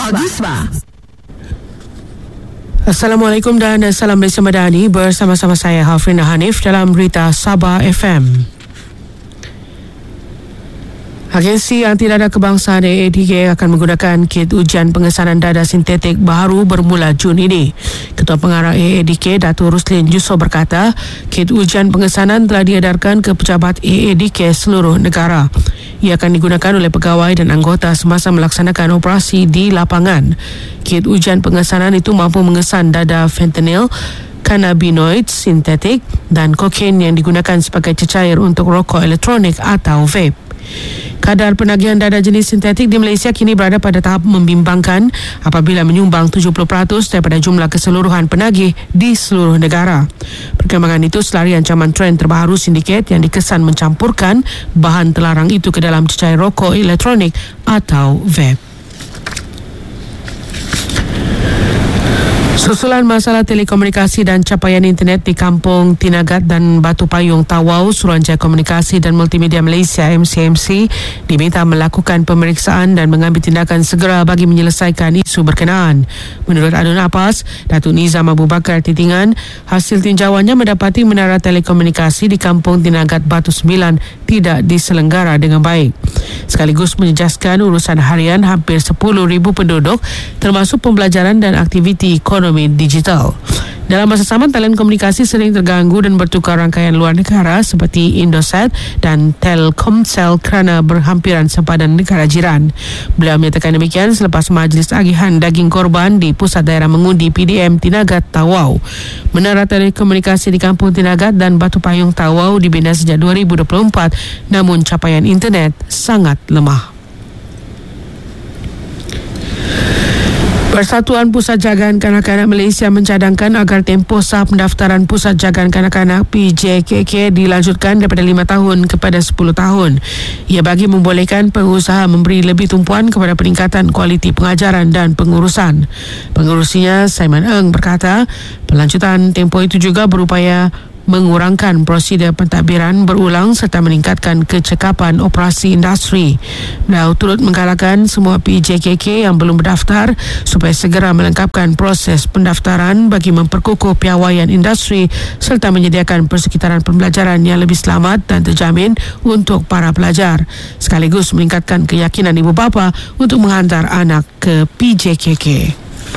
Assalamualaikum dan salam Malaysia Madani, bersama-sama saya Hafrina Hanif dalam berita Sabah FM. Agensi Anti Dadah Kebangsaan AADK akan menggunakan kit ujian pengesanan dadah sintetik baru bermula Jun ini. Ketua Pengarah AADK, Datuk Ruslin Yusof berkata, kit ujian pengesanan telah diedarkan ke pejabat AADK seluruh negara. Ia akan digunakan oleh pegawai dan anggota semasa melaksanakan operasi di lapangan. Kit ujian pengesanan itu mampu mengesan dadah fentanyl, cannabinoid sintetik dan kokain yang digunakan sebagai cecair untuk rokok elektronik atau vape. Kadar penagihan dadah jenis sintetik di Malaysia kini berada pada tahap membimbangkan apabila menyumbang 70% daripada jumlah keseluruhan penagih di seluruh negara. Perkembangan itu selari ancaman trend terbaru sindiket yang dikesan mencampurkan bahan terlarang itu ke dalam cecair rokok elektronik atau vape. Susulan masalah telekomunikasi dan capaian internet di Kampung Tinagat dan Batu Payung Tawau, Suruhanjaya Komunikasi dan Multimedia Malaysia MCMC diminta melakukan pemeriksaan dan mengambil tindakan segera bagi menyelesaikan isu berkenaan. Menurut Adun Apas, Datuk Nizam Abu Bakar Titingan, hasil tinjauannya mendapati menara telekomunikasi di Kampung Tinagat Batu 9 tidak diselenggara dengan baik. Sekaligus menjejaskan urusan harian hampir 10,000 penduduk termasuk pembelajaran dan aktiviti ekonomi digital. Dalam masa sama, talian komunikasi sering terganggu dan bertukar rangkaian luar negara seperti Indosat dan Telkomsel kerana berhampiran sempadan negara jiran. Beliau menyatakan demikian selepas majlis agihan daging korban di Pusat Daerah Mengundi PDM Tinagat Tawau. Menara telekomunikasi di Kampung Tinagat dan Batu Payung Tawau dibina sejak 2024, namun capaian internet sangat lemah. Persatuan Pusat Jagaan Kanak-Kanak Malaysia mencadangkan agar tempoh sah pendaftaran Pusat Jagaan Kanak-Kanak PJKK dilanjutkan daripada 5 tahun kepada 10 tahun. Ia bagi membolehkan pengusaha memberi lebih tumpuan kepada peningkatan kualiti pengajaran dan pengurusan. Pengurusinya, Simon Ng, berkata pelanjutan tempoh itu juga berupaya mengurangkan prosedur pentadbiran berulang serta meningkatkan kecekapan operasi industri. Beliau turut menggalakkan semua PJKK yang belum berdaftar supaya segera melengkapkan proses pendaftaran bagi memperkukuh piawaian industri serta menyediakan persekitaran pembelajaran yang lebih selamat dan terjamin untuk para pelajar, sekaligus meningkatkan keyakinan ibu bapa untuk menghantar anak ke PJKK.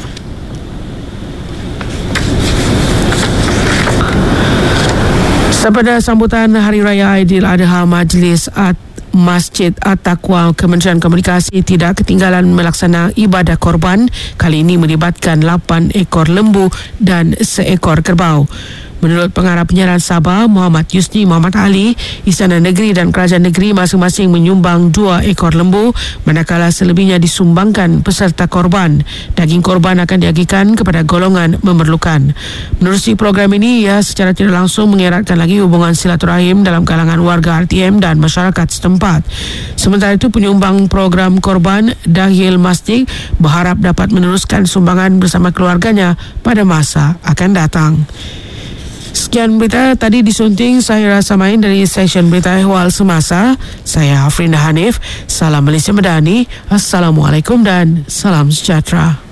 Pada sambutan Hari Raya Aidiladha, Majlis Masjid At-Taqwa Kementerian Komunikasi tidak ketinggalan melaksana ibadah korban. Kali ini melibatkan 8 ekor lembu dan seekor kerbau. Menurut Pengarah Penyiaran Sabah, Muhammad Yusni Muhammad Ali, Istana Negeri dan Kerajaan Negeri masing-masing menyumbang 2 ekor lembu, manakala selebihnya disumbangkan peserta korban. Daging korban akan diagihkan kepada golongan memerlukan. Menerusi program ini, ia secara tidak langsung mengeratkan lagi hubungan silaturahim dalam kalangan warga RTM dan masyarakat setempat. Sementara itu, penyumbang program korban Dahil Masjid berharap dapat meneruskan sumbangan bersama keluarganya pada masa akan datang. Sekian berita tadi disunting saya Rasa Main dari stesen Berita Ehwal Semasa. Saya Hafrina Hanif. Salam Malaysia Madani. Assalamualaikum dan salam sejahtera.